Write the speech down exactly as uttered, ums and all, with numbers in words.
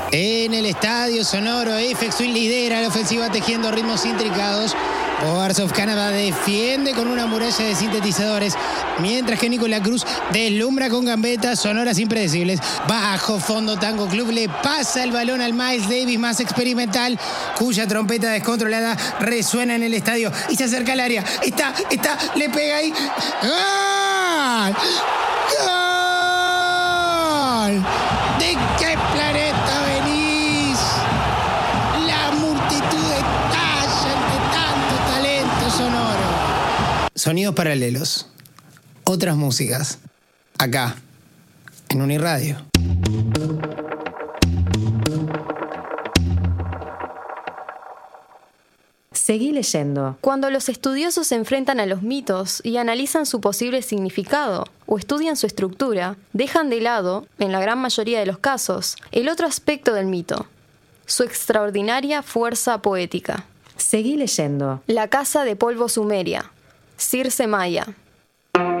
En el estadio sonoro, Aphex Twin lidera la ofensiva tejiendo ritmos intricados. Boards of Canada defiende con una muralla de sintetizadores, mientras que Nicolás Cruz deslumbra con gambetas sonoras impredecibles. Bajo fondo, Tango Club le pasa el balón al Miles Davis más experimental, cuya trompeta descontrolada resuena en el estadio y se acerca al área. Está, está, le pega ahí. ¡Gol! ¡Gol! ¿De qué planeta venís? La multitud estalla entre tanto talento sonoro. Sonidos paralelos. Otras músicas. Acá, en Uniradio. Seguí leyendo. Cuando los estudiosos se enfrentan a los mitos y analizan su posible significado o estudian su estructura, dejan de lado, en la gran mayoría de los casos, el otro aspecto del mito, su extraordinaria fuerza poética. Seguí leyendo. La casa de polvo sumeria, Circe Maya.